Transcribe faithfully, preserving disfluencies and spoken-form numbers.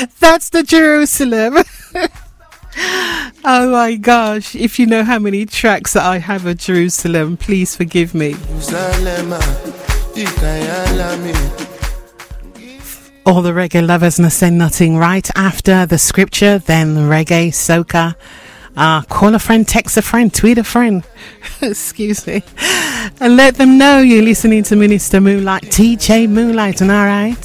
That's the Jerusalem. Oh my gosh, if you know how many tracks that I have of Jerusalem, please forgive me. All the reggae lovers must say nothing right after the scripture, then reggae, soca. Uh, call a friend, text a friend, tweet a friend. Excuse me. And let them know you're listening to Minister Moonlight, T J Moonlight, and alright.